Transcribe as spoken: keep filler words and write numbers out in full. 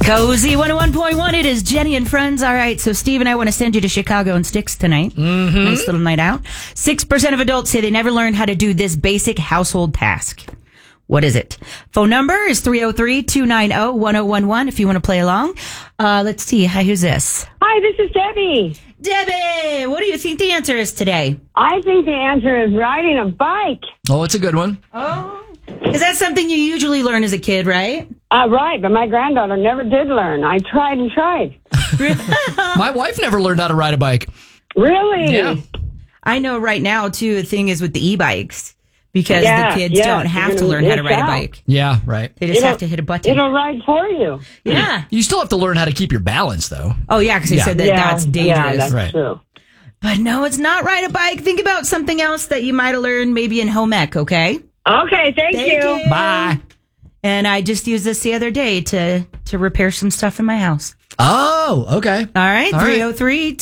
Cozy one oh one point one. It is Jenny and Friends. All right, so Steve and I want to send you to Chicago and Sticks tonight. Mm-hmm. Nice little night out. six percent of adults say they never learned how to do this basic household task. What is it? Phone number is three oh three, two nine oh, one oh one one if you want to play along. Uh, let's see. Hi, who's this? Hi, this is Debbie. Debbie, what do you think the answer is today? I think the answer is riding a bike. Oh, it's a good one. Oh. Is that something you usually learn as a kid, right? Uh, right, but my granddaughter never did learn. I tried and tried. My wife never learned how to ride a bike. Really? Yeah. I know right now, too, the thing is with the e-bikes. Because Yeah, the kids yeah, don't have you're to gonna learn how to miss ride a out. bike. Yeah, right. They just It'll- have to hit a button. It'll ride for you. Yeah. You still have to learn how to keep your balance, though. Oh, yeah, because they Yeah. said that yeah, that's dangerous. Yeah, that's Right. true. But no, it's not ride a bike. Think about something else that you might have learned maybe in home ec, okay? Okay, thank, Thank you. you. Bye. And I just used this the other day to, to repair some stuff in my house. Oh, okay. All right, All right. three oh three,